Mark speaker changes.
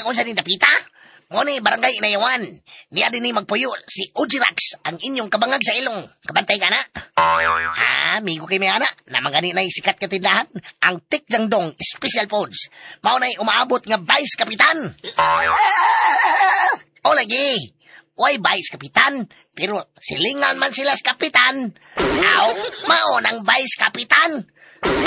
Speaker 1: kung saan napita? Muna barangay Inayawan. Niya din ni magpuyo si Ujirax, ang inyong kabangag sa ilong. Kabantay ka na? Ha, amigo kay Mayana, naman gani na sikat ka tindahan, ang Tikjangdong Special Foods. Maunay umaabot nga Vice Kapitan. O lagi, oy Vice Kapitan, pero silingan man sila sa Kapitan. Aw, maunang Vice Kapitan.